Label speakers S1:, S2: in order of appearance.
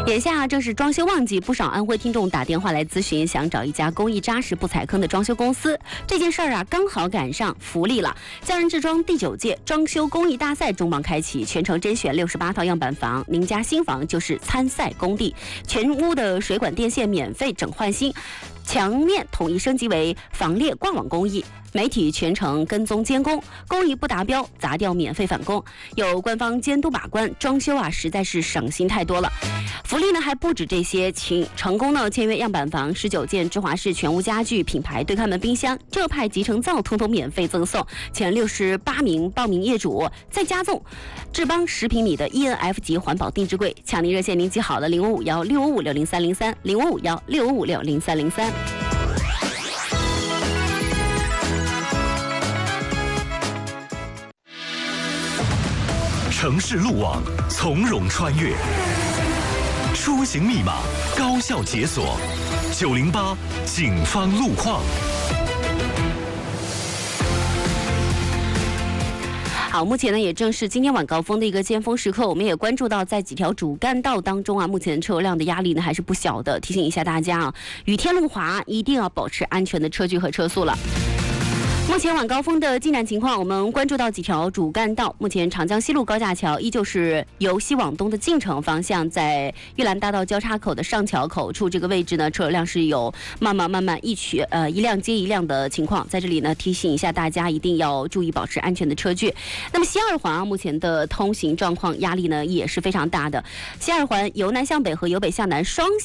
S1: 眼下正是装修旺季，不少安徽听众打电话来咨询，想找一家工艺扎实、不踩坑的装修公司。这件事儿啊，刚好赶上福利了。匠人制装第9届装修工艺大赛重磅开启，全程甄选68套样板房，您家新房就是参赛工地，全屋的水管电线免费整换新，墙面统一升级为防裂挂网工艺。媒体全程跟踪监工，工艺不达标砸掉免费返工，有官方监督把关，装修啊实在是省心太多了。福利呢还不止这些，请成功呢签约样板房19件芝华士全屋家具、品牌对开门冰箱、浙派集成灶通通免费赠送，前68名报名业主再加赠智邦10平米的 ENF 级环保定制柜。抢您热线您记好了，055165600303 055165600303。
S2: 城市路网从容穿越，出行密码高效解锁，908警方路况。
S1: 好，目前呢也正是今天晚高峰的一个尖峰时刻，我们也关注到在几条主干道当中啊，目前车流量的压力呢还是不小的，提醒一下大家啊，雨天路滑一定要保持安全的车距和车速了。目前晚高峰的进展情况，我们关注到几条主干道。目前长江西路高架桥依旧是由西往东的进城方向，在玉兰大道交叉口的上桥口处这个位置呢，车流量是有慢慢一辆接一辆的情况。在这里呢，提醒一下大家一定要注意保持安全的车距。那么西二环啊，目前的通行状况压力呢也是非常大的。西二环由南向北和由北向南双